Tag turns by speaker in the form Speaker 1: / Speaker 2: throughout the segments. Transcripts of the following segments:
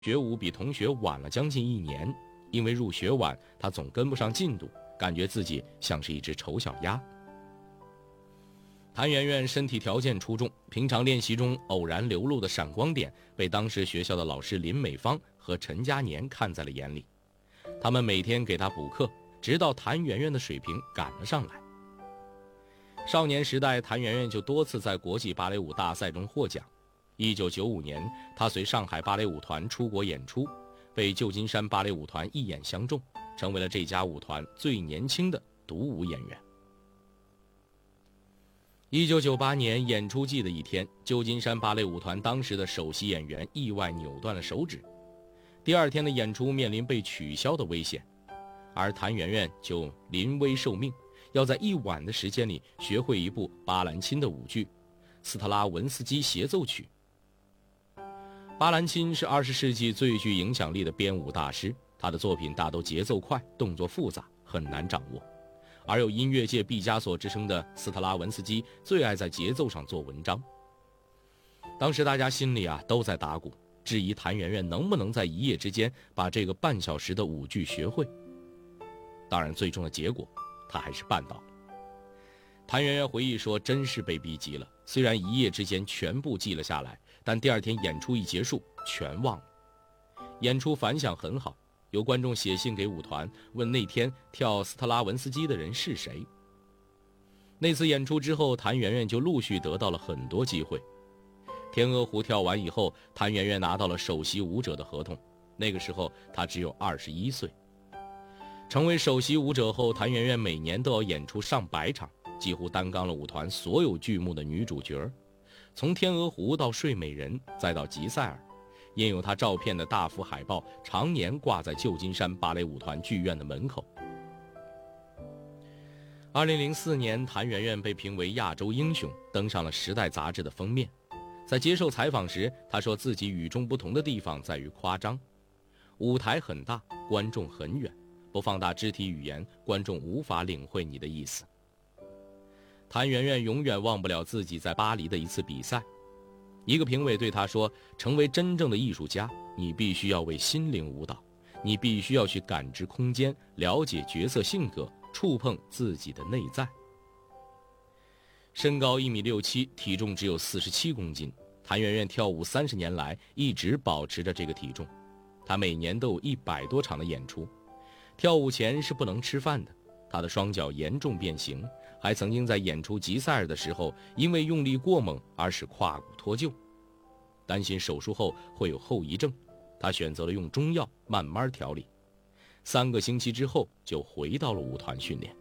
Speaker 1: 学舞比同学晚了将近1年，因为入学晚，他总跟不上进度，感觉自己像是一只丑小鸭。谭媛媛身体条件出众，平常练习中偶然流露的闪光点被当时学校的老师林美芳和陈嘉年看在了眼里，他们每天给她补课，直到谭媛媛的水平赶了上来。少年时代，谭媛媛就多次在国际芭蕾舞大赛中获奖。1995年，她随上海芭蕾舞团出国演出，被旧金山芭蕾舞团一眼相中，成为了这家舞团最年轻的独舞演员。1998年演出季的一天，旧金山芭蕾舞团当时的首席演员意外扭断了手指，第2天的演出面临被取消的危险，而谭媛媛就临危受命，要在1晚的时间里学会一部巴兰钦的舞剧《斯特拉文斯基协奏曲》。巴兰钦是20世纪最具影响力的编舞大师，他的作品大都节奏快，动作复杂，很难掌握。而有音乐界毕加索之称的斯特拉文斯基最爱在节奏上做文章。当时大家心里都在打鼓，质疑谭媛媛能不能在一夜之间把这个半小时的舞剧学会。当然最终的结果她还是办到了。谭媛媛回忆说，真是被逼急了，虽然一夜之间全部记了下来，但第2天演出一结束全忘了。演出反响很好，有观众写信给舞团，问那天跳斯特拉文斯基的人是谁。那次演出之后，谭媛媛就陆续得到了很多机会。天鹅湖跳完以后，谭媛媛拿到了首席舞者的合同，那个时候她只有21岁。成为首席舞者后，谭媛媛每年都要演出上百场，几乎担纲了舞团所有剧目的女主角，从天鹅湖到睡美人，再到吉赛尔，印有她照片的大幅海报常年挂在旧金山芭蕾舞团剧院的门口。2004年，谭媛媛被评为亚洲英雄，登上了《时代》杂志的封面。在接受采访时，她说自己与众不同的地方在于夸张。舞台很大，观众很远，不放大肢体语言，观众无法领会你的意思。谭媛媛永远忘不了自己在巴黎的一次比赛，一个评委对她说，成为真正的艺术家，你必须要为心灵舞蹈，你必须要去感知空间，了解角色性格，触碰自己的内在。身高1.67米，体重只有47公斤，谭媛媛跳舞30年来一直保持着这个体重。她每年都有100多场的演出，跳舞前是不能吃饭的。她的双脚严重变形，还曾经在演出吉赛尔的时候因为用力过猛而使胯骨脱臼。担心手术后会有后遗症，她选择了用中药慢慢调理。3个星期之后就回到了舞团训练。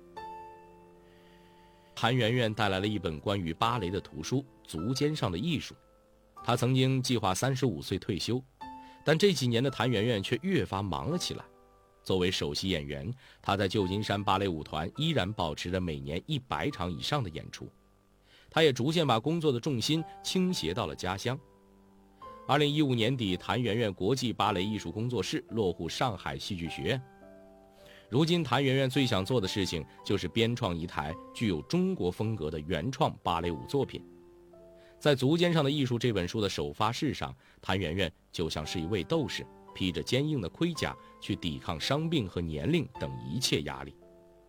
Speaker 1: 谭媛媛带来了一本关于芭蕾的图书《足尖上的艺术》。她曾经计划35岁退休，但这几年的谭媛媛却越发忙了起来。作为首席演员，她在旧金山芭蕾舞团依然保持着每年100场以上的演出。她也逐渐把工作的重心倾斜到了家乡。2015年底，谭媛媛国际芭蕾艺术工作室落户上海戏剧学院。如今谭媛媛最想做的事情就是编创一台具有中国风格的原创芭蕾舞作品。在《足尖上的艺术》这本书的首发式上，谭媛媛就像是一位斗士，披着坚硬的盔甲去抵抗伤病和年龄等一切压力。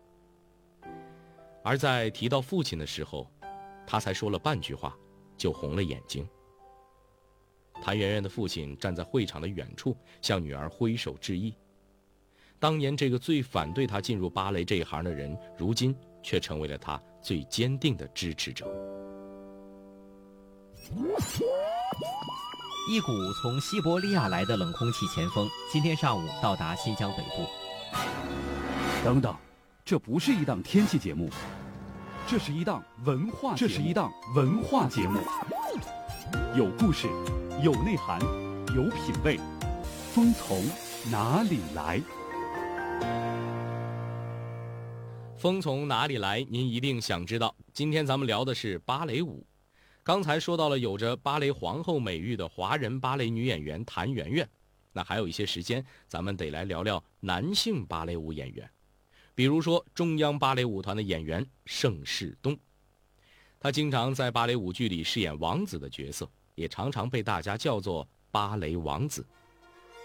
Speaker 1: 而在提到父亲的时候，他才说了半句话就红了眼睛。谭媛媛的父亲站在会场的远处，向女儿挥手致意。当年这个最反对她进入芭蕾这一行的人，如今却成为了她最坚定的支持者。
Speaker 2: 一股从西伯利亚来的冷空气前锋今天上午到达新疆北部。
Speaker 3: 等等，这不是一档天气节目，这是一档文化节目，有故事，有内涵，有品味。风从哪里来？
Speaker 1: 风从哪里来？您一定想知道。今天咱们聊的是芭蕾舞。刚才说到了有着芭蕾皇后美誉的华人芭蕾女演员谭媛媛，那还有一些时间，咱们得来聊聊男性芭蕾舞演员。比如说中央芭蕾舞团的演员盛世东，他经常在芭蕾舞剧里饰演王子的角色，也常常被大家叫做芭蕾王子。